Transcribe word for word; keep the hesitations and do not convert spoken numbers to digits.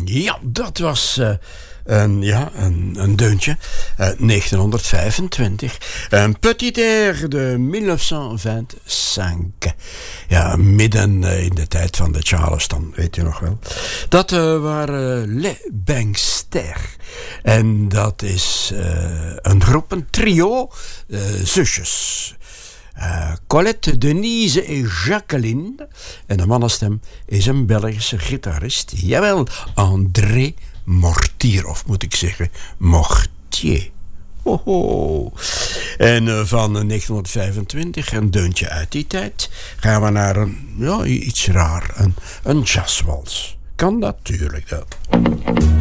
Ja, dat was uh, een, ja, een, een deuntje uit negentienhonderdvijfentwintig. Een petit air de negentienhonderdvijfenvijftig. Ja, midden uh, in de tijd van de Charleston, weet je nog wel. Dat uh, waren Les Banksters. En dat is uh, een groep, een trio, uh, zusjes. Uh, Colette, Denise en Jacqueline. En de mannenstem is een Belgische gitarist. Jawel, André Mortier, of moet ik zeggen, Mortier. Hoho. En uh, van negentienhonderdvijfentwintig, een deuntje uit die tijd, gaan we naar een, ja, iets raar, een, een jazzwals. Kan natuurlijk dat.